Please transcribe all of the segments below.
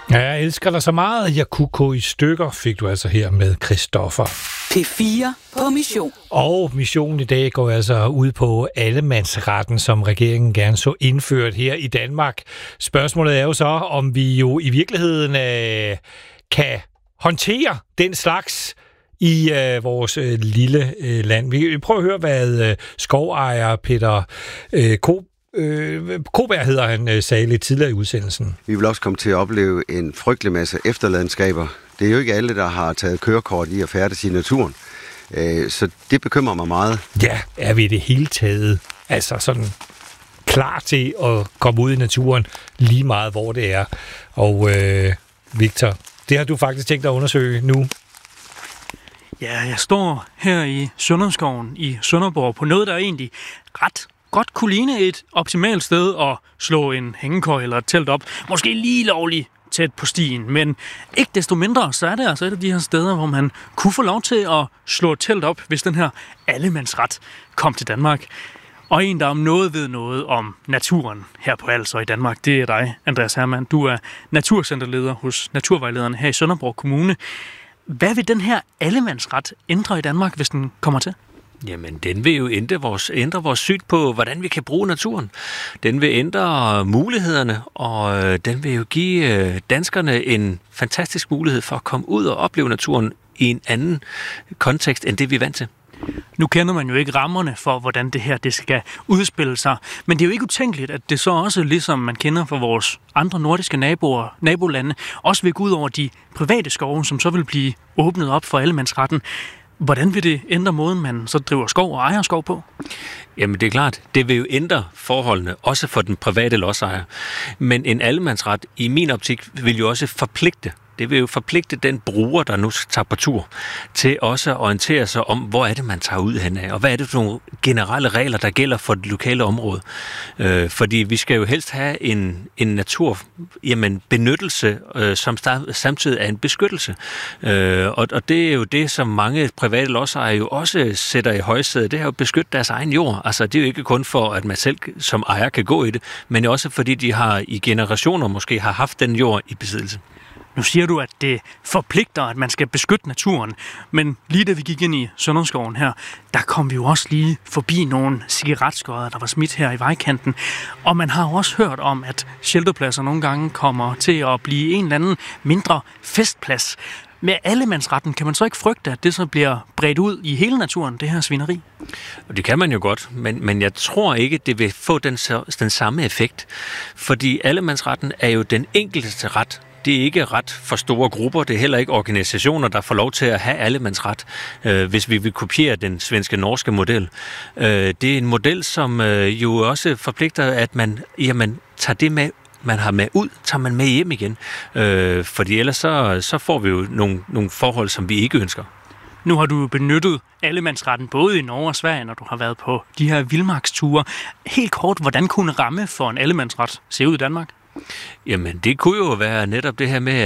Ja, jeg elsker dig så meget. Jeg kunne gå i stykker, fik du altså her med Christoffer. P4 på mission. Og missionen i dag går altså ud på allemandsretten, som regeringen gerne så indført her i Danmark. Spørgsmålet er jo så, om vi jo i virkeligheden kan håndtere den slags i vores lille land. Vi prøver at høre, hvad skovejer Peter Koberg hedder han, sagde lidt tidligere i udsendelsen. Vi vil også komme til at opleve en frygtelig masse efterladenskaber. Det er jo ikke alle, der har taget kørekort i at færdes i naturen. Så det bekymrer mig meget. Ja, er vi det hele taget altså sådan klar til at komme ud i naturen lige meget, hvor det er. Og Victor, det har du faktisk tænkt at undersøge nu. Ja, jeg står her i Sønderskoven i Sønderborg på noget, der egentlig ret godt kunne ligne et optimalt sted at slå en hængekøj eller et telt op. Måske lige lovligt tæt på stien, men ikke desto mindre, så er det altså et af de her steder, hvor man kunne få lov til at slå et telt op, hvis den her allemandsret kom til Danmark. Og en, der om noget ved noget om naturen her på Als og i Danmark, det er dig, Andreas Hermann. Du er naturcenterleder hos Naturvejlederne her i Sønderborg Kommune. Hvad vil den her allemandsret ændre i Danmark, hvis den kommer til? Jamen, den vil jo ændre vores syn på, hvordan vi kan bruge naturen. Den vil ændre mulighederne, og den vil jo give danskerne en fantastisk mulighed for at komme ud og opleve naturen i en anden kontekst, end det vi er vant til. Nu kender man jo ikke rammerne for, hvordan det her det skal udspille sig, men det er jo ikke utænkeligt, at det så også, ligesom man kender fra vores andre nordiske nabolande, også vil gå ud over de private skove, som så vil blive åbnet op for allemandsretten. Hvordan vil det ændre måden, man så driver skov og ejer skov på? Jamen det er klart, det vil jo ændre forholdene, også for den private lodsejer. Men en allemandsret i min optik vil jo også forpligte. Det vil jo forpligte den bruger, der nu tager på tur, til også at orientere sig om, hvor er det, man tager ud henad, og hvad er det for nogle generelle regler, der gælder for det lokale område. Fordi vi skal jo helst have en benyttelse, som samtidig er en beskyttelse. Og det er jo det, som mange private lodsejere jo også sætter i højsædet. Det er jo at beskytte deres egen jord. Altså det er jo ikke kun for, at man selv som ejer kan gå i det, men også fordi de har i generationer måske har haft den jord i besiddelse. Nu siger du, at det forpligter, at man skal beskytte naturen, men lige da vi gik ind i Sønderskoven her, der kom vi jo også lige forbi nogle cigaretskodder, der var smidt her i vejkanten. Og man har jo også hørt om, at shelterpladser nogle gange kommer til at blive en eller anden mindre festplads. Med allemandsretten kan man så ikke frygte, at det så bliver bredt ud i hele naturen, det her svineri? Det kan man jo godt, men jeg tror ikke, det vil få den samme effekt. Fordi allemandsretten er jo den enkelte ret. Det er ikke ret for store grupper, det er heller ikke organisationer, der får lov til at have allemandsret, hvis vi vil kopiere den svenske-norske model. Det er en model, som jo også forpligter, at man tager det med, man har med ud, tager man med hjem igen. Fordi ellers så får vi jo nogle forhold, som vi ikke ønsker. Nu har du benyttet allemandsretten både i Norge og Sverige, når du har været på de her vildmarksture. Helt kort, hvordan kunne en ramme for en allemandsret se ud i Danmark? Jamen, det kunne jo være netop det her med,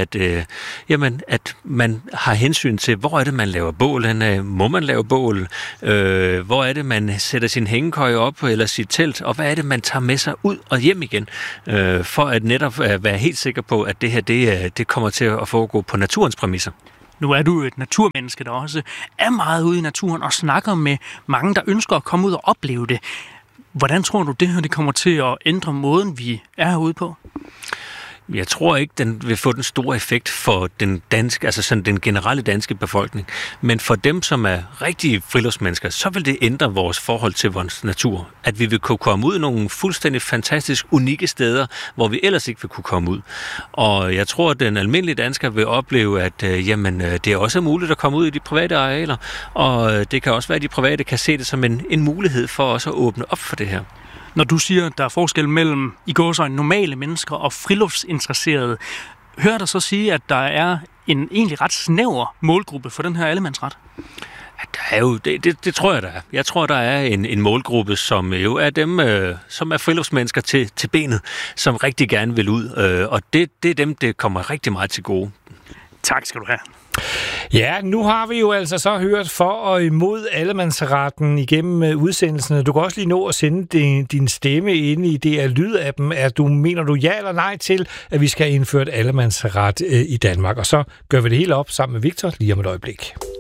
at man har hensyn til, hvor er det, man laver bål henne? Må man lave bål? Hvor er det, man sætter sin hængekøj op, eller sit telt? Og hvad er det, man tager med sig ud og hjem igen? For at netop være helt sikker på, at det her, det kommer til at foregå på naturens præmisser. Nu er du et naturmenneske, der også er meget ude i naturen og snakker med mange, der ønsker at komme ud og opleve det. Hvordan tror du, det her det kommer til at ændre måden, vi er herude på? Jeg tror ikke, den vil få den store effekt for den danske, altså sådan den generelle danske befolkning. Men for dem, som er rigtige friluftsmennesker, så vil det ændre vores forhold til vores natur. At vi vil kunne komme ud i nogle fuldstændig fantastisk unikke steder, hvor vi ellers ikke vil kunne komme ud. Og jeg tror, at den almindelige dansker vil opleve, at det er også muligt at komme ud i de private arealer. Og det kan også være, at de private kan se det som en mulighed for også at åbne op for det her. Når du siger, at der er forskel mellem i gåseøjne normale mennesker og friluftsinteresserede, hører der så sige, at der er en egentlig ret snæver målgruppe for den her allemandsret? Der er jo, det tror jeg, der er. Jeg tror, der er en målgruppe, som jo er dem, som er friluftsmennesker til benet, som rigtig gerne vil ud. Og det er dem, det kommer rigtig meget til gode. Tak skal du have. Ja, nu har vi jo altså så hørt for og imod allemandsretten igennem udsendelserne. Du kan også lige nå at sende din stemme ind i DR Lyd-appen. Mener du ja eller nej til, at vi skal have indført allemandsret i Danmark? Og så gør vi det hele op sammen med Victor lige om et øjeblik.